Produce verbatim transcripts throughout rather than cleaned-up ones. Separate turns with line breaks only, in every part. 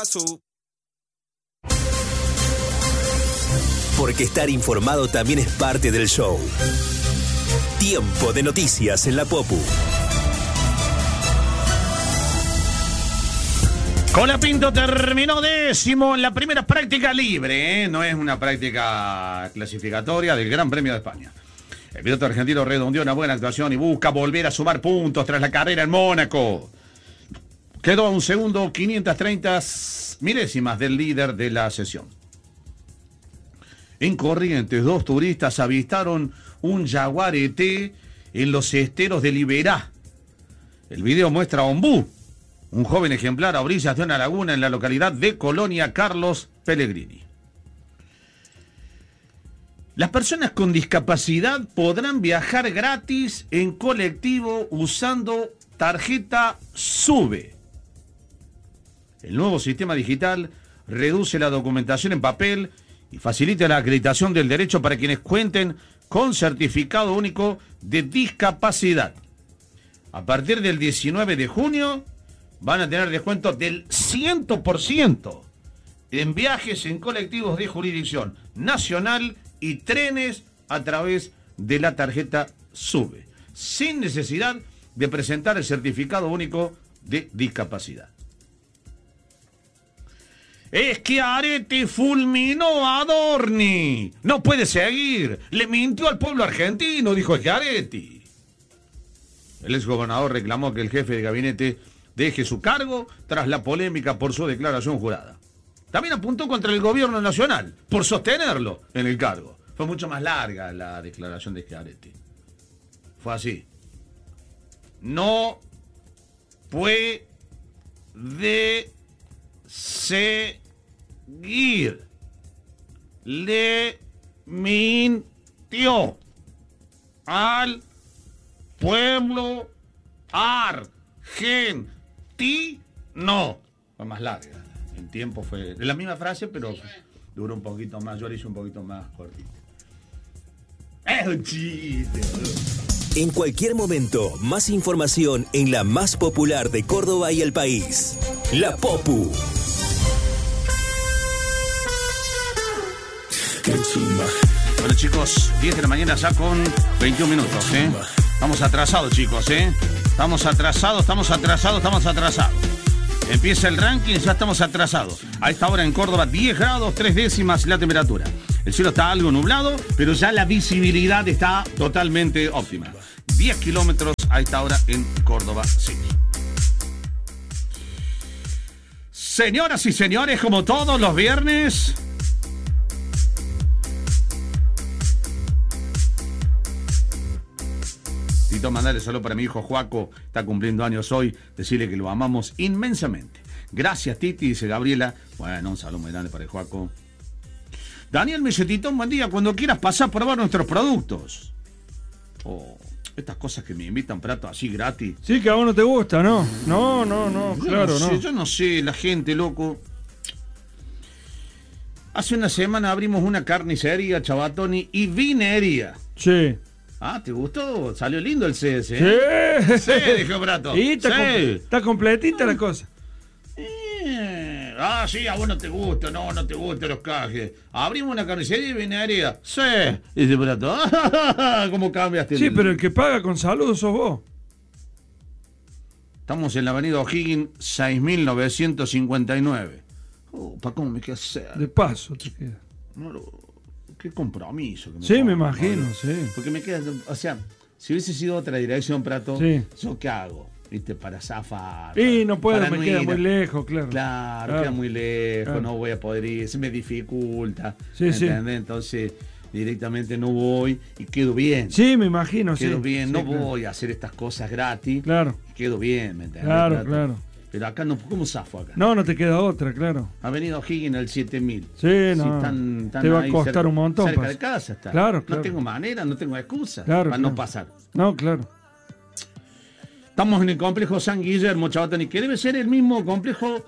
pasó.
Porque estar informado también es parte del show. Tiempo de noticias en la Popu.
Colapinto terminó décimo en la primera práctica libre, ¿eh? No es una práctica clasificatoria del Gran Premio de España. El piloto argentino redondeó una buena actuación y busca volver a sumar puntos tras la carrera en Mónaco. Quedó a un segundo, quinientas treinta milésimas del líder de la sesión. En Corrientes, dos turistas avistaron un Jaguar E T en los esteros de Liberá. El video muestra a Ombú, un joven ejemplar a orillas de una laguna en la localidad de Colonia Carlos Pellegrini. Las personas con discapacidad podrán viajar gratis en colectivo usando tarjeta SUBE. El nuevo sistema digital reduce la documentación en papel y facilita la acreditación del derecho para quienes cuenten con certificado único de discapacidad. A partir del diecinueve de junio van a tener descuento del cien por ciento en viajes en colectivos de jurisdicción nacional y trenes a través de la tarjeta SUBE, sin necesidad de presentar el certificado único de discapacidad. Schiaretti fulminó a Adorni. No puede seguir. Le mintió al pueblo argentino, dijo Schiaretti. El exgobernador reclamó que el jefe de gabinete deje su cargo tras la polémica por su declaración jurada. También apuntó contra el gobierno nacional por sostenerlo en el cargo. Fue mucho más larga la declaración de Schiaretti. Fue así. No puede seguir. Le mintió al pueblo argentino. Fue más larga. En tiempo fue la misma frase, pero duró un poquito más. Yo la hice un poquito más cortita. Es un chiste, boludo.
En cualquier momento, más información en la más popular de Córdoba y el país. La Popu.
Qué chimba. Bueno, chicos, diez de la mañana ya con veintiún minutos, ¿eh? Estamos atrasados, chicos, ¿eh? Estamos atrasados, estamos atrasados, estamos atrasados. Empieza el ranking, ya estamos atrasados. A esta hora en Córdoba, diez grados, tres décimas la temperatura. El cielo está algo nublado, pero ya la visibilidad está totalmente óptima. diez kilómetros a esta hora en Córdoba City. Señoras y señores, como todos los viernes... Tito, mandale solo para mi hijo Joaco, está cumpliendo años hoy, decirle que lo amamos inmensamente. Gracias, Titi, dice Gabriela. Bueno, un saludo muy grande para el Joaco. Daniel Melletito, buen día, cuando quieras pasar a probar nuestros productos. Oh, estas cosas que me invitan platos así gratis.
Sí, que a vos no te gusta, ¿no? No, no, no,
yo
claro,
no. Sé,
no.
Yo no sé, la gente, loco. Hace una semana abrimos una carnicería, Chabatoni, y vinería.
Sí.
Ah, ¿te gustó? Salió lindo el C S, ¿eh?
Sí.
Sí, dijo Prato.
Y está,
sí.
com está completita la cosa.
Eh, ah, sí, a vos no te gusta, no, no te gustan los cajes. Abrimos una carnicería y vinería. Sí, dice Prato. ¿Cómo cambiaste?
Sí,
el...
pero el que paga con saludos sos vos.
Estamos en la avenida O'Higgins, seis mil novecientos cincuenta y nueve. Oh, ¿para cómo me queda cerca?
De paso te queda.
No lo... Qué compromiso. Que me
sí,
pongo,
me imagino,
¿no?
sí.
Porque me queda, o sea, si hubiese sido otra dirección, Prato,
sí.
¿yo qué hago? ¿Viste? Para zafar.
Y no puedo,
para
me
no
queda
ir.
muy lejos, claro.
Claro,
claro.
queda muy lejos,
claro.
no voy a poder ir, se me dificulta.
Sí,
¿entendés?
sí.
Entonces, directamente no voy y quedo bien.
Sí, me imagino,
quedo
sí.
bien,
sí,
no
claro.
voy a hacer estas cosas gratis.
Claro.
Y quedo bien, ¿me entendés?
Claro,
Prato?
claro.
Pero acá no, ¿cómo zafo acá?
No, no te queda otra, claro.
Avenida O'Higgins al siete mil.
Sí, no.
Si están, están
te va a
ahí
costar
cerca,
un montón.
Cerca
pas.
de casa está.
Claro, claro.
No tengo manera, no tengo excusa
claro,
para
claro.
no pasar.
No, claro.
Estamos en el complejo San Guillermo, Chabatoni, que debe ser el mismo complejo.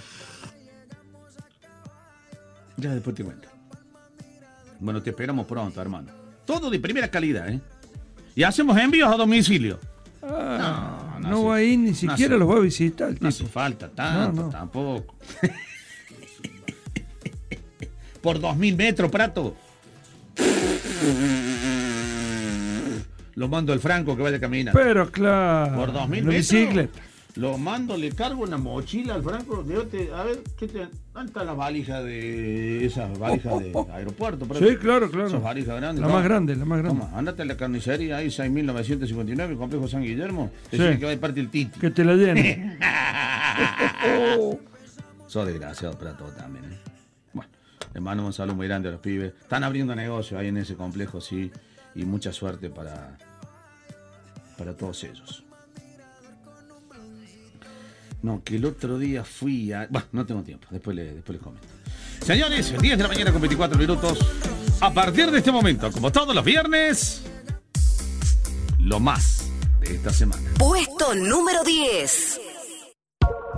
Ya después te cuento. Bueno, te esperamos pronto, hermano. Todo de primera calidad, ¿eh? Y hacemos envíos a domicilio.
Ah,
no, no,
no
hace,
va a ir, ni siquiera
no hace,
los va a visitar el tipo.
No hace falta tanto,
no, no.
tampoco. por dos mil metros, Prato. Lo mando al Franco que vaya a caminar.
Pero claro.
Por dos mil
una
metros.
bicicleta.
Lo mando, le cargo una mochila al Franco. Yo te- a ver, ¿qué te, ¿dónde están las valijas de esas valijas de aeropuerto? Prato?
Sí, claro, claro.
Esas valijas grandes.
La
Toma.
más grande, la más grande.
Toma, andate a la carnicería ahí, seis mil novecientos cincuenta y nueve, complejo San Guillermo. Te
Sí.
dice que va de parte el Titi.
Que te la llene.
Sos desgraciado para todo también. ¿eh? Bueno, les mando un saludo muy grande a los pibes. Están abriendo negocios ahí en ese complejo, sí. Y mucha suerte para, para todos ellos. No, que el otro día fui a... Bueno, no tengo tiempo, después, le, después les comento. Señores, diez de la mañana con veinticuatro minutos. A partir de este momento, como todos los viernes, lo más de esta semana.
Puesto número diez.